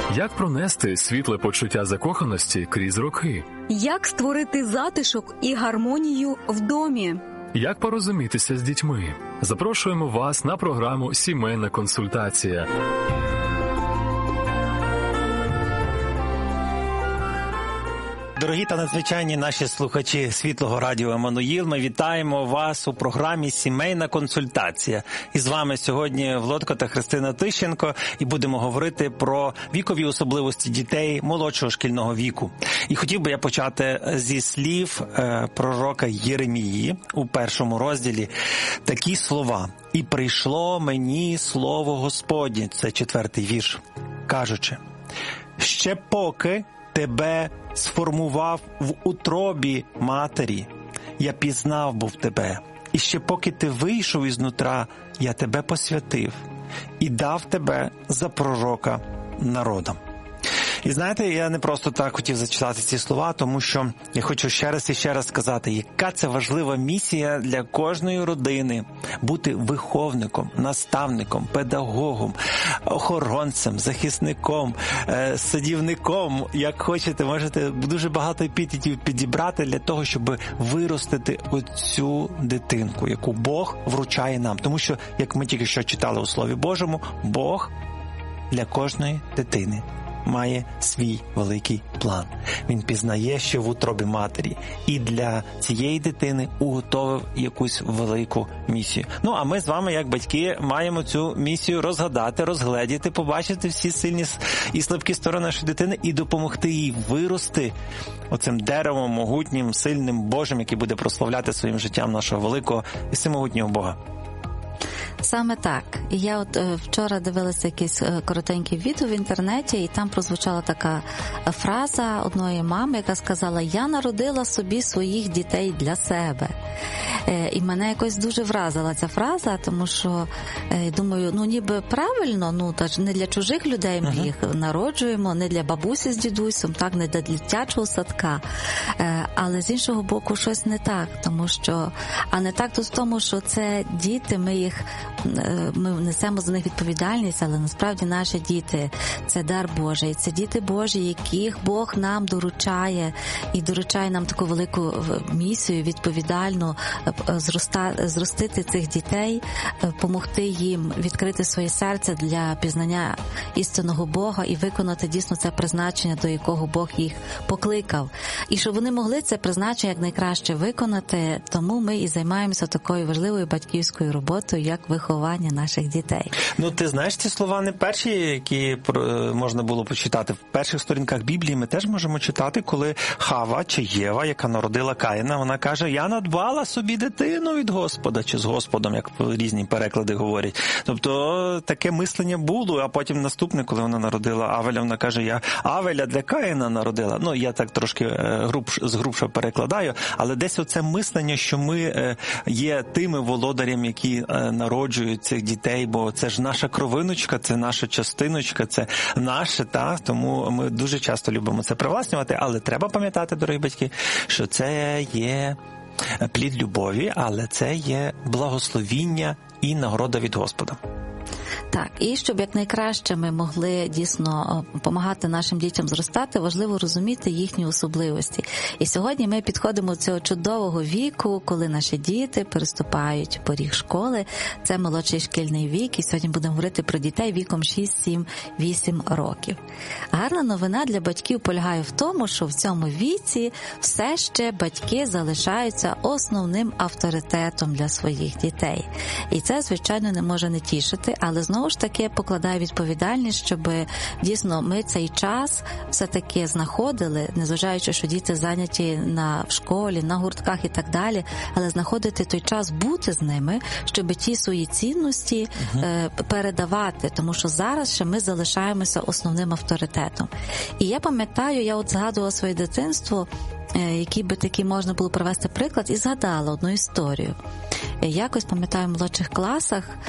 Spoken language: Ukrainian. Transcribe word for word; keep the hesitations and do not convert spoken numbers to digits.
Як пронести світле почуття закоханості крізь роки? Як створити затишок і гармонію в домі? Як порозумітися з дітьми? Запрошуємо вас на програму «Сімейна консультація». Дорогі та надзвичайні наші слухачі Світлого радіо Еммануїл, ми вітаємо вас у програмі «Сімейна консультація». І з вами сьогодні Володко та Христина Тищенко, і будемо говорити про вікові особливості дітей молодшого шкільного віку. І хотів би я почати зі слів е, пророка Єремії у першому розділі. Такі слова: «І прийшло мені слово Господнє», це четвертий вірш, кажучи: «Ще поки тебе сформував в утробі матері, я пізнав був тебе, і ще поки ти вийшов із нутра, я тебе посвятив і дав тебе за пророка народам». І знаєте, я не просто так хотів зачитати ці слова, тому що я хочу ще раз і ще раз сказати, яка це важлива місія для кожної родини – бути виховником, наставником, педагогом, охоронцем, захисником, садівником, як хочете, можете дуже багато епітетів підібрати для того, щоб виростити оцю дитинку, яку Бог вручає нам. Тому що, як ми тільки що читали у Слові Божому, Бог для кожної дитини має свій великий план. Він пізнає, що в утробі матері, і для цієї дитини уготовив якусь велику місію. Ну, а ми з вами, як батьки, маємо цю місію розгадати, розгледіти, побачити всі сильні і слабкі сторони нашої дитини і допомогти їй вирости оцим деревом могутнім, сильним Божим, який буде прославляти своїм життям нашого великого і всемогутнього Бога. Саме так. І я от е, вчора дивилася якесь е, коротеньке відео в інтернеті, і там прозвучала така фраза одної мами, яка сказала: «Я народила собі своїх дітей для себе». Е, і мене якось дуже вразила ця фраза, тому що, е, думаю, ну ніби правильно, ну та ж не для чужих людей ми їх народжуємо, не для бабусі з дідусем, так, не для дитячого садка. Е, але з іншого боку щось не так, тому що, а не так тут в тому, що це діти, ми їх ми несемо за них відповідальність, але насправді наші діти – це дар Божий, це діти Божі, яких Бог нам доручає, і доручає нам таку велику місію, відповідальну, зроста, зростити цих дітей, допомогти їм відкрити своє серце для пізнання істинного Бога і виконати дійсно це призначення, до якого Бог їх покликав. І щоб вони могли це призначення якнайкраще виконати, тому ми і займаємося такою важливою батьківською роботою, як виховання наших дітей. Ну, ти знаєш, ці слова не перші, які можна було почитати. В перших сторінках Біблії ми теж можемо читати, коли Хава чи Єва, яка народила Каїна, вона каже: «Я надбала собі дитину від Господа», чи з Господом, як різні переклади говорять. Тобто таке мислення було, а потім наступне, коли вона народила Авеля, вона каже: «Я Авеля для Каїна народила». Ну, я так трошки груб, згрубше перекладаю, але десь оце мислення, що ми є тими володарями, які народжують цих дітей, бо це ж наша кровиночка, це наша частиночка, це наше, так? Тому ми дуже часто любимо це привласнювати, але треба пам'ятати, дорогі батьки, що це є плід любові, але це є благословіння і нагорода від Господа. Так, і щоб якнайкраще ми могли дійсно допомагати нашим дітям зростати, важливо розуміти їхні особливості. І сьогодні ми підходимо до цього чудового віку, коли наші діти переступають поріг школи. Це молодший шкільний вік, і сьогодні будемо говорити про дітей віком шість, сім, вісім років. Гарна новина для батьків полягає в тому, що в цьому віці все ще батьки залишаються основним авторитетом для своїх дітей. І це, звичайно, не може не тішити, але знову ж таки покладає відповідальність, щоб дійсно ми цей час все-таки знаходили, незважаючи, що діти зайняті на в школі, на гуртках і так далі, але знаходити той час бути з ними, щоб ті свої цінності uh-huh. е, передавати, тому що зараз ще ми залишаємося основним авторитетом. І я пам'ятаю, я от згадувала своє дитинство, який би такий можна було привести приклад, і згадала одну історію. Якось, пам'ятаю, в молодших класах